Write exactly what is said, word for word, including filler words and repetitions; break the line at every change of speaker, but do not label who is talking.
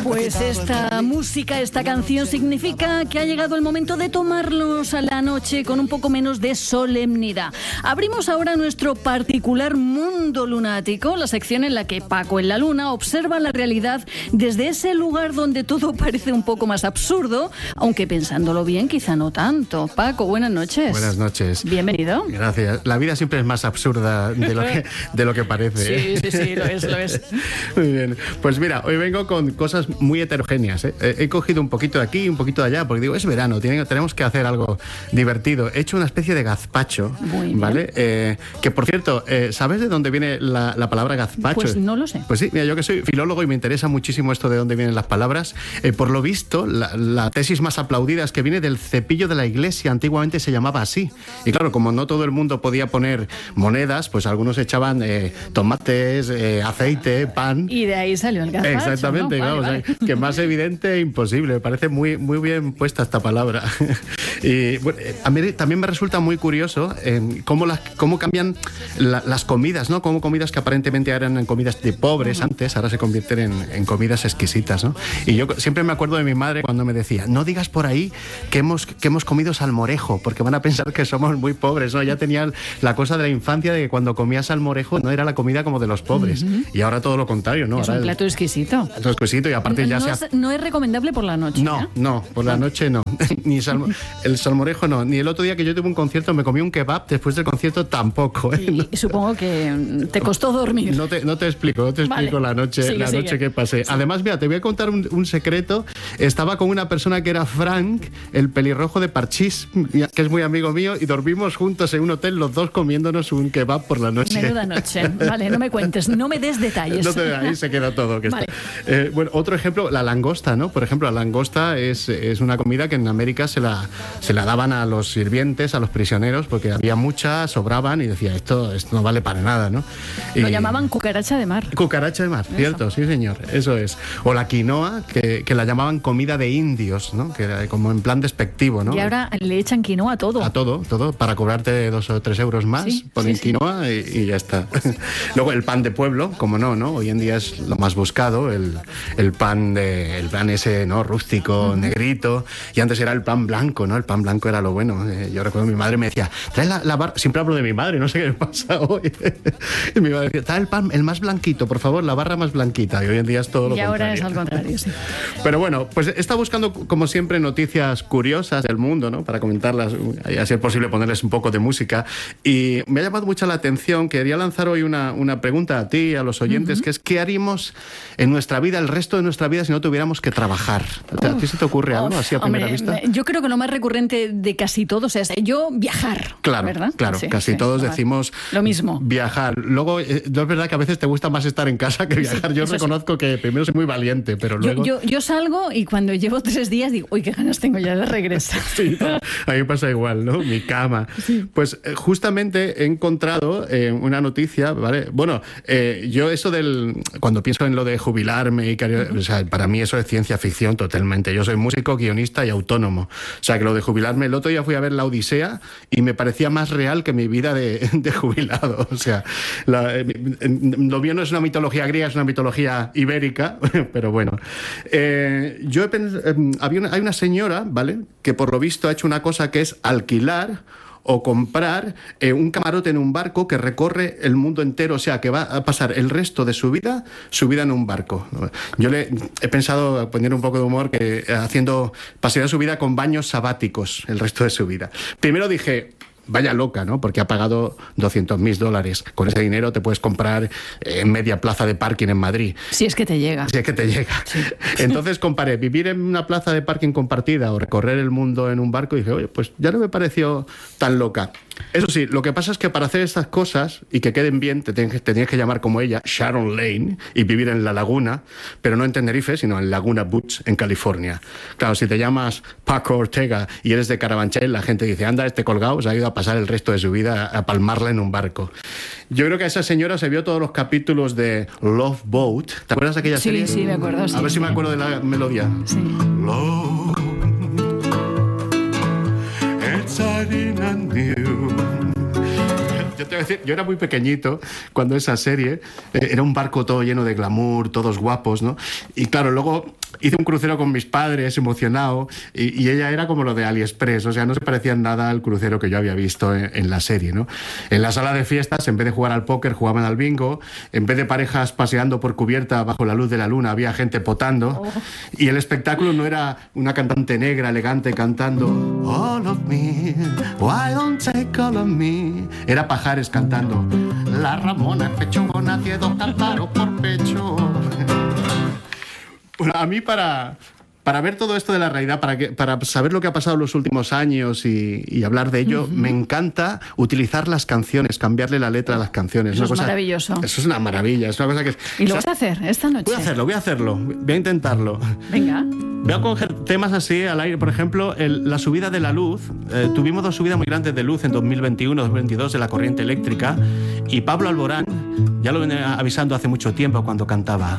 Pues esta música, esta canción significa que ha llegado el momento de tomarlos a la noche con un poco menos de solemnidad. Abrimos ahora nuestro particular mundo lunático, la sección en la que Paco en la Luna observa la realidad desde ese lugar donde todo parece un poco más absurdo, aunque pensándolo bien quizá no tanto. Paco, buenas noches.
Buenas noches.
Bienvenido.
Gracias. La vida siempre es más absurda de lo que, de lo que parece.
Sí, sí, sí, lo es, lo es.
Muy bien. Pues mira, hoy vengo con cosas muy heterogéneas. ¿eh? He cogido un poquito de aquí y un poquito de allá, porque digo, es verano, tiene, tenemos que hacer algo divertido. He hecho una especie de gazpacho, ¿vale? Eh, que, por cierto, eh, ¿sabes de dónde viene la, la palabra gazpacho?
Pues no lo sé.
Pues sí, mira, yo que soy filólogo y me interesa muchísimo esto de dónde vienen las palabras. Eh, por lo visto, la, la tesis más aplaudida es que viene del cepillo de la iglesia. Antiguamente se llamaba así. Y claro, como no todo el mundo podía poner monedas, pues algunos echaban eh, tomates, eh, aceite, pan.
Y de ahí salió el gazpacho.
Exactamente,
¿no? Vale,
vamos,
vale.
Que más evidente imposible. Me parece muy, muy bien puesta esta palabra. Y bueno, a mí también me resulta muy curioso eh, cómo, las, cómo cambian la, las comidas, ¿no? Como comidas que aparentemente eran comidas de pobres uh-huh. antes, ahora se convierten en, en comidas exquisitas, ¿no? Y yo siempre me acuerdo de mi madre cuando me decía, no digas por ahí que hemos, que hemos comido salmorejo, porque van a pensar que somos muy pobres, ¿no? Ya tenía la cosa de la infancia de que cuando comías salmorejo no era la comida como de los pobres. Uh-huh. Y ahora todo lo contrario, ¿no?
Es
ahora
un plato
el,
exquisito.
Plato exquisito y aparte
no,
ya
no
se
es,
hace...
No es recomendable por la noche.
No,
¿eh?
no, por la noche no. Ni salmo... El salmorejo no. Ni el otro día que yo tuve un concierto me comí un kebab, después del concierto tampoco. ¿eh?
Y,
no.
y supongo que te costó dormir.
No te, no te explico, no te explico vale. la noche, sigue, la sigue. noche que pasé. Sí. Además, mira, te voy a contar un, un secreto. Estaba con una persona que era Frank, el pelirrojo de Parchís, que es muy amigo mío, y dormimos juntos en un hotel, los dos comiéndonos un kebab por la noche.
Menuda noche. Vale, no me cuentes, no me des detalles.
No te, ahí se queda todo. Que
vale.
está. Eh, bueno, otro ejemplo, la langosta, ¿no? Por ejemplo, la langosta es, es una comida que en América se la, se la daban a los sirvientes, a los prisioneros, porque había muchas, sobraban y decía, esto, esto no vale para nada, ¿no? Y
lo llamaban cucaracha de mar.
Cucaracha de mar, eso. Cierto, sí señor, eso es. O la quinoa, que, que la llamaban comida de indios, ¿no? Que era como en plan despectivo, ¿no?
Y ahora le echan quinoa a todo.
A todo, todo, para cobrarte dos o tres euros más, sí, ponen sí, quinoa sí. Y, y ya está. Luego el pan de pueblo, como no, ¿no? Hoy en día es lo más buscado, el, el pan de, el pan ese, ¿no? Rústico, uh-huh. negrito, y antes era el pan blanco, ¿no? El pan blanco era lo bueno. Eh, yo recuerdo mi madre me decía, trae la, la barra, siempre hablo de mi madre, no sé qué me pasa hoy. Y mi madre decía, trae el pan, el más blanquito, por favor, la barra más blanquita. Y hoy en día es todo lo
y
contrario.
Y ahora es al contrario, sí.
Pero bueno, pues está buscando, como siempre, noticias curiosas del mundo, ¿no? Para comentarlas, y a ser posible ponerles un poco de música. Y me ha llamado mucho la atención, quería lanzar hoy una, una pregunta a ti, a los oyentes, uh-huh. que es, ¿qué haríamos en nuestra vida, el resto de nuestra vida, si no tuviéramos que trabajar? Uf, ¿a ti se te ocurre algo así a primera
hombre,
vista?
Yo creo que lo más recurrente de casi todos es yo viajar,
claro,
¿verdad?
Claro,
sí,
casi
sí,
todos
vale.
decimos
lo mismo.
Viajar. Luego, eh, no es verdad que a veces te gusta más estar en casa que viajar.
Sí,
yo reconozco
sí.
que primero soy muy valiente, pero luego...
Yo, yo, yo salgo y cuando llevo tres días digo, uy, qué ganas tengo ya de regresar.
Sí, a mí me pasa igual, ¿no? Mi cama. Sí. Pues eh, justamente he encontrado eh, una noticia, ¿vale? Bueno, eh, yo eso del... Cuando pienso en lo de jubilarme y... Uh-huh. O sea, para mí eso es ciencia ficción totalmente. Yo soy músico, guionista y autónomo. O sea, que lo de jubilarme... El otro día fui a ver La Odisea y me parecía más real que mi vida de, de jubilado. O sea, la, eh, lo mío no es una mitología griega, es una mitología ibérica, pero bueno. Eh, yo he pens- eh, había una, hay una señora, ¿vale?, que por lo visto ha hecho una cosa que es alquilar o comprar eh, un camarote en un barco que recorre el mundo entero, o sea, que va a pasar el resto de su vida, su vida en un barco. Yo le he pensado poner un poco de humor que eh, haciendo, pasaría su vida con baños sabáticos el resto de su vida. Primero dije... Vaya loca, ¿no? Porque ha pagado doscientos mil dólares. Con ese dinero te puedes comprar eh, media plaza de parking en Madrid.
Si es que te llega.
Si es que te llega. Sí. Entonces comparé vivir en una plaza de parking compartida o recorrer el mundo en un barco y dije, oye, pues ya no me pareció tan loca. Eso sí, lo que pasa es que para hacer estas cosas y que queden bien te tienes, te tienes que llamar como ella, Sharon Lane, y vivir en La Laguna, pero no en Tenerife, sino en Laguna Beach, en California. Claro, si te llamas Paco Ortega y eres de Carabanchel, la gente dice, anda, este colgado se ha ido a pasar el resto de su vida a palmarla en un barco. Yo creo que a esa señora se vio todos los capítulos de Love Boat. ¿Te acuerdas de aquella
sí,
serie?
Sí, sí, me acuerdo. Sí.
A ver si me acuerdo de la melodía.
Sí.
Love, exciting and new. Yo te voy a decir, yo era muy pequeñito cuando esa serie eh, era un barco todo lleno de glamour, todos guapos, ¿no? Y claro, luego hice un crucero con mis padres, emocionado, y, y ella era como lo de AliExpress, o sea, no se parecía en nada al crucero que yo había visto en, en la serie, ¿no? En la sala de fiestas, en vez de jugar al póker, jugaban al bingo, en vez de parejas paseando por cubierta bajo la luz de la luna, había gente potando, oh. y el espectáculo no era una cantante negra, elegante, cantando All of me, why don't take all of me, era Pajares cantando La Ramona, pechugona, ciedo, cántaro por pecho. Bueno, a mí para... Para ver todo esto de la realidad, para, que, para saber lo que ha pasado en los últimos años y, y hablar de ello, uh-huh. me encanta utilizar las canciones, cambiarle la letra a las canciones.
Eso
una
es
cosa,
maravilloso.
Eso es una maravilla. Es una cosa que,
¿Y lo vas a hacer esta noche?
Voy a hacerlo, voy a hacerlo. Voy a intentarlo.
Venga.
Voy a coger temas así al aire. Por ejemplo, el, la subida de la luz. Eh, tuvimos dos subidas muy grandes de luz en dos mil veintiuno, dos mil veintidós de la corriente eléctrica. Y Pablo Alborán ya lo venía avisando hace mucho tiempo cuando cantaba